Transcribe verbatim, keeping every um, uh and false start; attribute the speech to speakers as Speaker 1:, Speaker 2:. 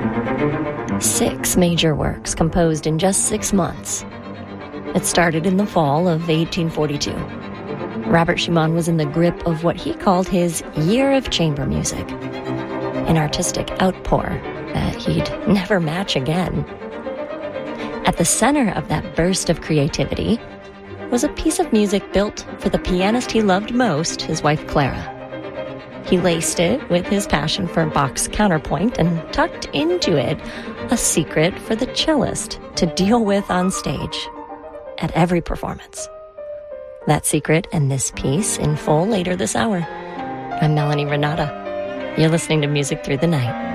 Speaker 1: Six major works composed in just six months. It started in the fall of eighteen forty-two. Robert Schumann was in the grip of what he called his year of chamber music, an artistic outpour that he'd never match again. At the center of that burst of creativity was a piece of music built for the pianist he loved most, his wife Clara. He laced it with his passion for Bach's counterpoint and tucked into it a secret for the cellist to deal with on stage at every performance. That secret and this piece in full later this hour. I'm Melanie Renata. You're listening to Music Through the Night.